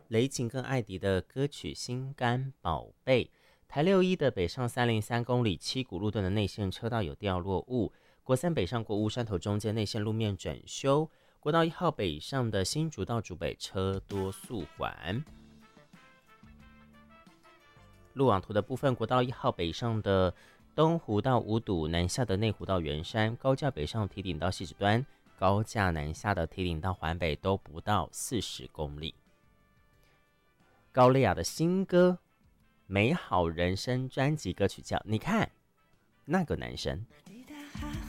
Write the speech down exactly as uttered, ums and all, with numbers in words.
雷霆跟艾迪的歌曲《心肝宝贝》。台六一的北上三零三公里七股路段的内线车道有掉落物，国三北上国屋山头中间内线路面整修，国道一号北上的新竹到竹北车多速缓。路网图的部分，国道一号北上的东湖到五堵，南下的内湖到圆山，高架北上堤顶到汐止端，高架南下的堤顶到环北都不到四十公里。高丽雅的新歌美好人生专辑歌曲叫《你看那个男生》。